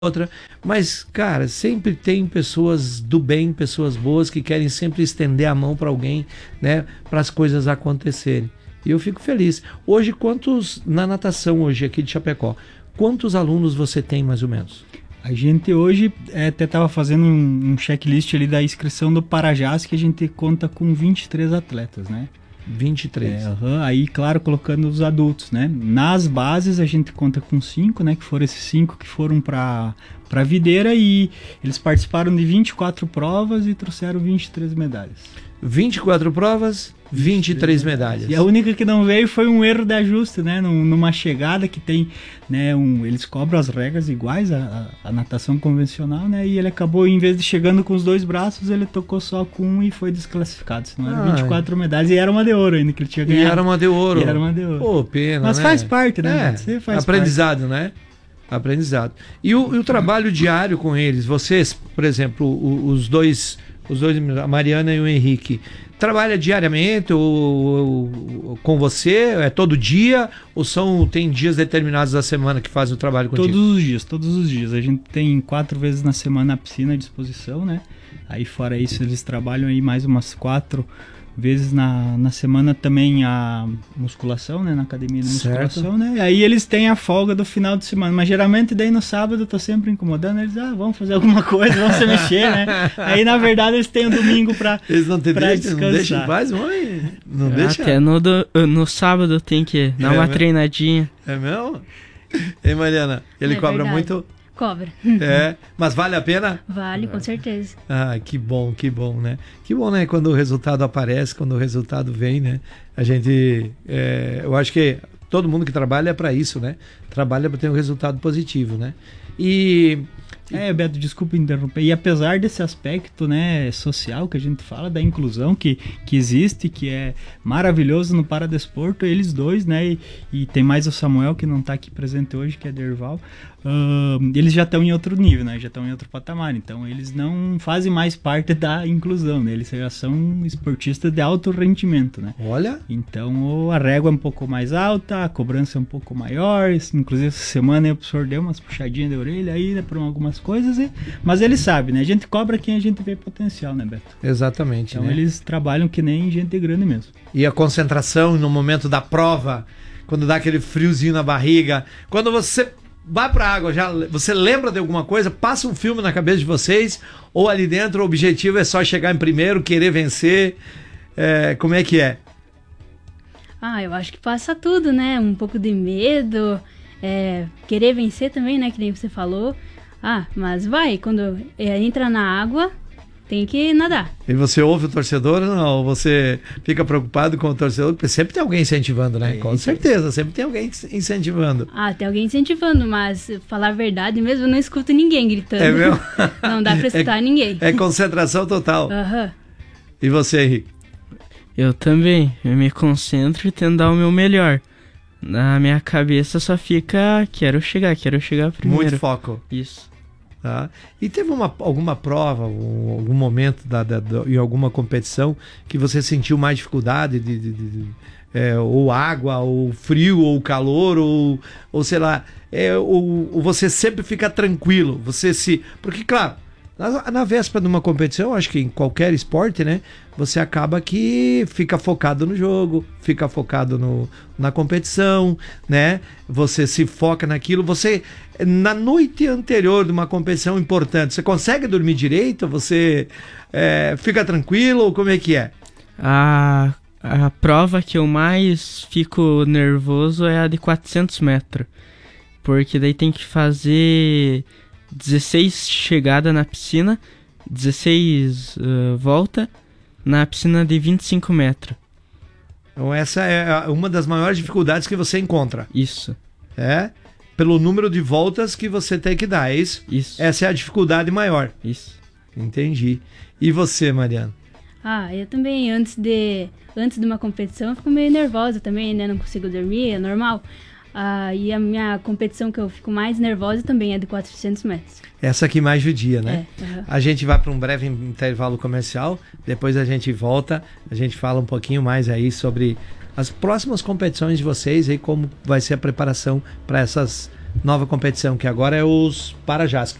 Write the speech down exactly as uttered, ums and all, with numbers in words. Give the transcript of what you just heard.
outra, mas, cara, sempre tem pessoas do bem, pessoas boas que querem sempre estender a mão para alguém, né, para as coisas acontecerem. E eu fico feliz. Hoje, quantos, na natação hoje aqui de Chapecó, quantos alunos você tem mais ou menos? A gente hoje é, até estava fazendo um, um checklist ali da inscrição do Parajás, que a gente conta com vinte e três atletas, né? vinte e três. É, uhum, aí, claro, colocando os adultos, né? Nas bases a gente conta com cinco, né? Que foram esses cinco que foram para para Videira, e eles participaram de vinte e quatro provas e trouxeram vinte e três medalhas. vinte e quatro provas, vinte e três medalhas. E a única que não veio foi um erro de ajuste, né? Num, numa chegada que tem, né? Um, eles cobram as regras iguais à, à natação convencional, né? E ele acabou, em vez de chegando com os dois braços, ele tocou só com um e foi desclassificado. Senão eram vinte e quatro medalhas e era uma de ouro ainda que ele tinha ganhado. E era uma de ouro. E era uma de ouro. Pô, pena, Mas né? faz parte, né? É, Você faz aprendizado, parte. né? Aprendizado. E o, e o trabalho diário com eles? Vocês, por exemplo, o, os dois, os dois, a Mariana e o Henrique, trabalha diariamente ou, ou, com você? É todo dia? Ou são, tem dias determinados da semana que fazem o trabalho contigo? Todos os dias, todos os dias. A gente tem quatro vezes na semana a piscina à disposição, né? Aí fora isso eles trabalham aí mais umas quatro vezes na, na semana também a musculação, né? Na academia de musculação, certo, né? Aí eles têm a folga do final de semana, mas geralmente daí no sábado eu tô sempre incomodando eles, ah, vamos fazer alguma coisa, vamos se mexer, né? Aí na verdade eles têm o domingo pra, eles não te pra deixam, descansar. Não deixam em paz, mãe? Não deixa? Até no, do, no sábado tem que dar é uma mesmo? treinadinha. É mesmo? Ei, Mariana, ele é cobra verdade. muito... Cobra. É, mas vale a pena? Vale, com certeza. Ah, que bom, que bom, né? Que bom, né? Quando o resultado aparece, quando o resultado vem, né? A gente, é, eu acho que todo mundo que trabalha é para isso, né? Trabalha para ter um resultado positivo, né? E... É, Beto, desculpa interromper. E apesar desse aspecto, né, social que a gente fala, da inclusão que, que existe, que é maravilhoso no paradesporto, eles dois, né, e, e tem mais o Samuel, que não está aqui presente hoje, que é Derval, uh, eles já estão em outro nível, né, já estão em outro patamar. Então, eles não fazem mais parte da inclusão, né, eles já são esportistas de alto rendimento, né. Olha! Então, a régua é um pouco mais alta, a cobrança é um pouco maior, inclusive essa semana o professor deu umas puxadinhas de orelha aí, né, por algumas coisas, e, mas ele sabe, né? A gente cobra quem a gente vê potencial, né, Beto? Exatamente. Então, né? Eles trabalham que nem gente grande mesmo. E a concentração no momento da prova, quando dá aquele friozinho na barriga, quando você vai pra água, já, você lembra de alguma coisa? Passa um filme na cabeça de vocês, ou ali dentro o objetivo é só chegar em primeiro, querer vencer? É, como é que é? Ah, eu acho que passa tudo, né? Um pouco de medo, é, querer vencer também, né? Que nem você falou. Ah, mas vai, quando é, entra na água, tem que nadar. E você ouve o torcedor ou não? Você fica preocupado com o torcedor? Porque sempre tem alguém incentivando, né? É, com certeza, sempre tem alguém incentivando. Ah, tem alguém incentivando, mas falar a verdade mesmo, eu não escuto ninguém gritando. É mesmo? Não dá pra escutar é, ninguém. É concentração total. Aham. Uhum. E você, Henrique? Eu também. Eu me concentro e tento dar o meu melhor. Na minha cabeça só fica, quero chegar, quero chegar primeiro. Muito foco. Isso. Tá? E teve uma, alguma prova, um, algum momento da, da, da, em alguma competição que você sentiu mais dificuldade de, de, de, de é, ou água, ou frio, ou calor, ou, ou sei lá, é, ou, ou você sempre fica tranquilo, você se... Porque, claro, na, na véspera de uma competição, acho que em qualquer esporte, né, você acaba que fica focado no jogo, fica focado no, na competição, né? Você se foca naquilo. Você, na noite anterior de uma competição importante, você consegue dormir direito? Você é, fica tranquilo? Ou como é que é? A, a prova que eu mais fico nervoso é a de quatrocentos metros. Porque daí tem que fazer dezesseis chegadas na piscina, dezesseis uh, volta na piscina de vinte e cinco metros. Então essa é uma das maiores dificuldades que você encontra. Isso. É? Pelo número de voltas que você tem que dar, é isso? Isso. Essa é a dificuldade maior. Isso. Entendi. E você, Mariana? Ah, eu também, antes de, antes de uma competição, eu fico meio nervosa também, né? Não consigo dormir, é normal. Ah, e a minha competição que eu fico mais nervosa também é de quatrocentos metros. Essa aqui mais judia, né? É, uhum. A gente vai para um breve intervalo comercial, depois a gente volta, a gente fala um pouquinho mais aí sobre as próximas competições de vocês e como vai ser a preparação para essas nova competição, que agora é os Parajás.